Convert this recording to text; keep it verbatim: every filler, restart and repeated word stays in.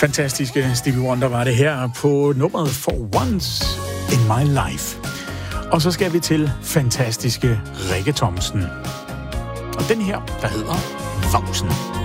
Fantastiske Stevie Wonder var det her på nummeret For Once in My Life. Og så skal vi til fantastiske Rikke Thomsen. Og den her, der hedder Vauxen.